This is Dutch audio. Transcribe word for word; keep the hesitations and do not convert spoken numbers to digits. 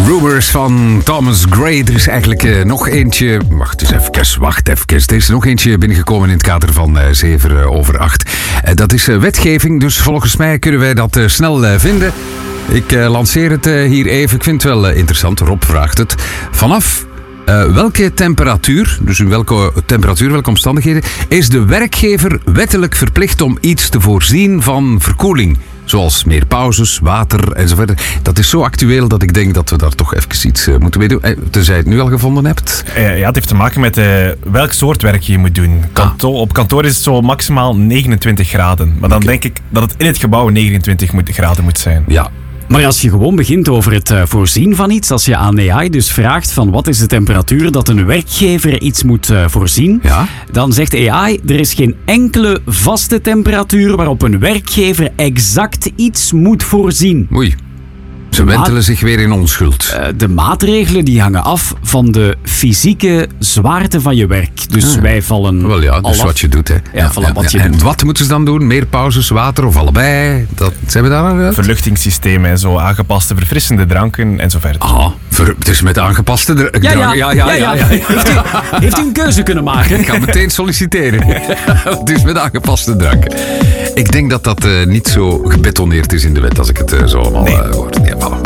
Rumors van Thomas Gray. Er is eigenlijk uh, nog eentje... Wacht eens even, wacht even. Er is nog eentje binnengekomen in het kader van uh, zeven over acht. Uh, dat is uh, wetgeving, dus volgens mij kunnen wij dat uh, snel uh, vinden. Ik uh, lanceer het uh, hier even. Ik vind het wel uh, interessant. Rob vraagt het. Vanaf uh, welke temperatuur, dus in welke temperatuur, welke omstandigheden, is de werkgever wettelijk verplicht om iets te voorzien van verkoeling? Zoals meer pauzes, water enzovoort. Dat is zo actueel dat ik denk dat we daar toch even iets uh, moeten mee doen. Eh, tenzij je het nu al gevonden hebt. Uh, ja, het heeft te maken met uh, welk soort werk je moet doen. Kanto- ah. Op kantoor is het zo maximaal negenentwintig graden. Maar dan okay. denk ik dat het in het gebouw negenentwintig moet, graden moet zijn. Ja. Maar als je gewoon begint over het uh, voorzien van iets, als je aan A I dus vraagt van wat is de temperatuur dat een werkgever iets moet uh, voorzien, ja? dan zegt A I, er is geen enkele vaste temperatuur waarop een werkgever exact iets moet voorzien. Oei. Ze wentelen zich weer in onschuld. Uh, de maatregelen die hangen af van de fysieke zwaarte van je werk. Dus ah. wij vallen Wel ja, dus al wat je doet. Hè. Ja, ja, voilà, ja, wat ja. je En doet. wat moeten ze dan doen? Meer pauzes, water of allebei? Dat, zijn we daar al uit? Verluchtingssystemen, zo aangepaste verfrissende dranken en zo verder. Ah, ver, het is met aangepaste dranken. Ja, ja, ja, ja, ja, ja, ja. Heeft, u, heeft u een keuze kunnen maken? Ik ga meteen solliciteren. Het is met aangepaste dranken. Ik denk dat dat uh, niet zo gebetoneerd is in de wet als ik het uh, zo allemaal nee. uh, hoor. Nee, voilà.